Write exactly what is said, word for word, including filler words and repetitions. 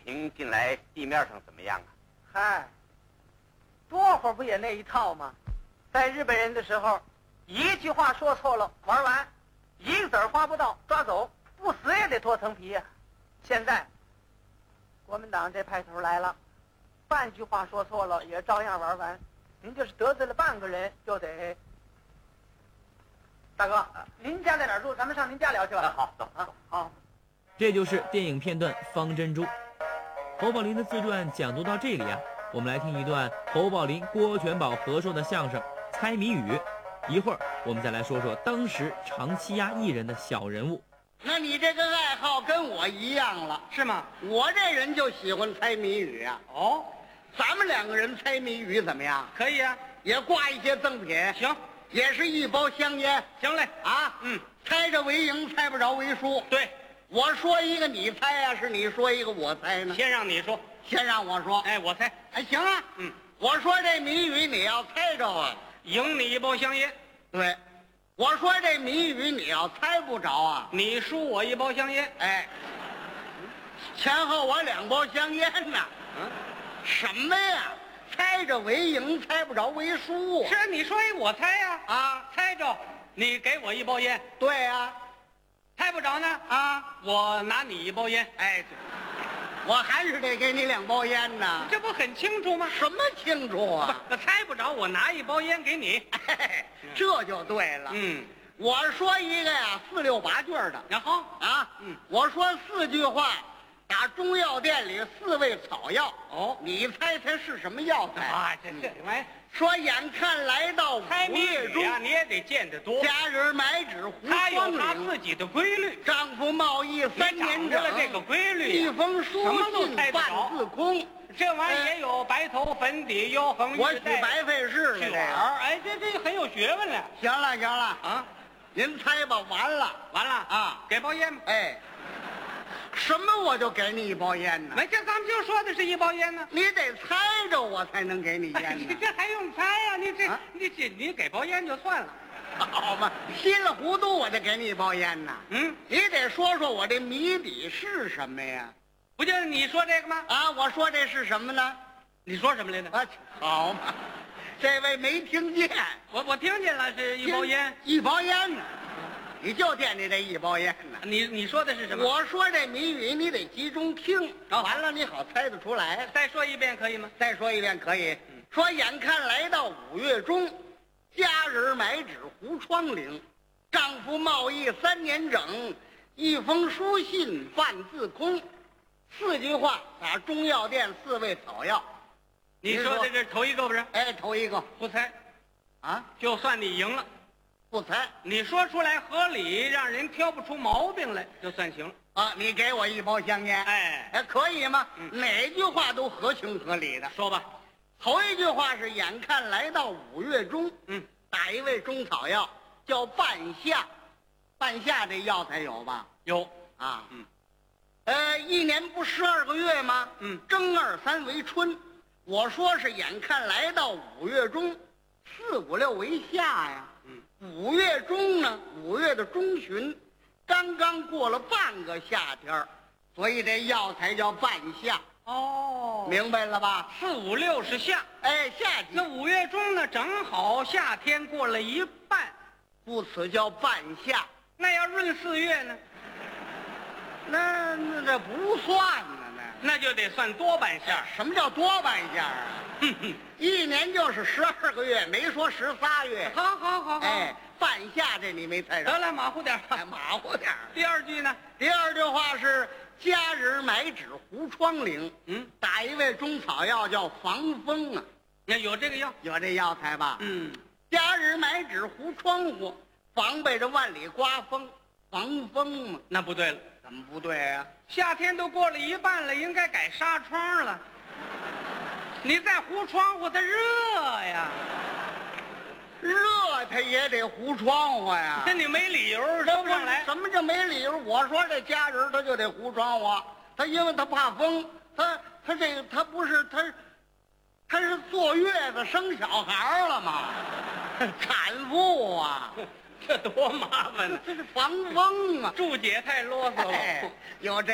平近来地面上怎么样啊？ 嗨，多会儿不也那一套吗？在日本人的时候，一句话说错了玩完，一个子儿花不到抓走，不死也得脱层皮呀、啊。现在国民党这派头来了，半句话说错了也照样玩完。您就是得罪了半个人，就得。大哥，您家在哪儿住？咱们上您家聊去吧。 啊、好，走啊，好。 这就是电影片段《方珍珠》。侯宝林的自传讲读到这里啊，我们来听一段侯宝林、郭全宝合说的相声《猜谜语》。一会儿我们再来说说当时常欺压艺人的小人物。 那你这个爱好跟我一样了， 是吗？ 我这人就喜欢猜谜语啊。 哦， 咱们两个人猜谜语怎么样？ 可以啊， 也挂一些赠品。 行， 也是一包香烟。 行嘞啊， 嗯， 猜着为赢，猜不着为输。 对， 我说一个你猜啊，是你说一个我猜呢？ 先让你说。 先让我说。 哎，我猜。 哎，行啊。 嗯， 我说这谜语你要猜着啊， 赢你一包香烟。 对，我说这谜语你要猜不着啊， 你输我一包香烟。 哎，前后我两包香烟呢。 嗯， 什么呀？猜着为赢，猜不着为输。 是啊，你说一我猜呀。 啊， 猜着，你给我一包烟。 对呀。 猜不着呢？ 啊， 我拿你一包烟。 哎，我还是得给你两包烟呢。 这不很清楚吗？ 什么清楚啊？ 不，猜不着，我拿一包烟给你。 哎，这就对了。 嗯， 我说一个呀，四六八句的。 然后啊， 嗯， 我说四句话，打中药店里四味草药。 哦， 你猜猜是什么药材？ 啊，这这玩意儿说眼看来到猜谜五月中， 语啊，你也得见得多。 家人买纸糊他有霜他领， 自己的规律。 丈夫贸易三年整你掌握了这个规律一封书什么都信猜得着半字空。 这玩意儿也有白头粉底腰横我玉带取白费事了， 去这个。 玩儿，哎，这这很有学问了行了行了啊！ 您猜吧，完了完了啊， 给包烟吧。 哎，什么我就给你一包烟呢？ 没，这咱们就说的是一包烟呢。 你得猜着我才能给你烟哎呢。 这还用猜呀？你这啊你这你给包烟就算了。 好吧，稀里糊涂我就给你一包烟呢。 嗯， 你得说说我这谜底是什么呀？ 不就是你说这个吗？ 啊，我说这是什么呢？ 你说什么来着？ 啊，好嘛，这位没听见， 我我听见了，是一包烟。 一包烟呢，你就惦记这一包烟呢。 你你说的是什么？ 我说这谜语你得集中听， 哦完了你好猜得出来。 再说一遍可以吗？ 再说一遍可以。说眼看来到五月中，家人买纸糊窗棂，丈夫贸易三年整，一封书信半字空。四句话打中药店四味草药。 你说的这头一个不是？ 哎，头一个不猜， 啊， 就算你赢了。 不猜你说出来合理，让人挑不出毛病来，就算行了。 啊，你给我一包香烟， 哎， 哎，可以吗？ 嗯哪句话都合情合理的。 说吧。 头一句话是眼看来到五月中， 嗯， 打一味中草药叫半夏，半夏这药材有吧？ 有啊， 嗯， 呃，一年不十二个月吗？ 嗯， 正二三为春，我说是眼看来到五月中，四五六为夏呀。 嗯， 五月中呢，五月的中旬，刚刚过了半个夏天儿，所以这药材叫半夏。 哦， 明白了吧？ 四五六是夏， 哎，夏季那五月中呢，正好夏天过了一半， 故此叫半夏。 那要闰四月呢， 那那这不算呢，那那就得算多半夏。 什么叫多半夏啊？ 哼哼， 一年就是十二个月，没说十仨月。 好好好好， 哎，半夏这你没猜着， 得了，马虎点哎， 儿。 马虎点儿。 第二句呢？ 第二句话是家人买纸糊窗棂， 嗯， 打一味中草药叫防风啊， 那有这个药。 有这药材吧？ 嗯， 家人买纸糊窗户，防备着万里刮风，防风嘛。 那不对了， 怎么不对呀、 夏天都过了一半了，应该改纱窗了。你再糊窗户，它热呀。 热它也得糊窗户呀。 这你没理由这不说不上来。 什么叫没理由？我说这家人他就得糊窗户，他因为他怕风，他他这个他不是他，他是坐月子生小孩了吗？产妇啊， 这多麻烦呢！ 这是防风啊。 注解太啰嗦了。 哎，有这。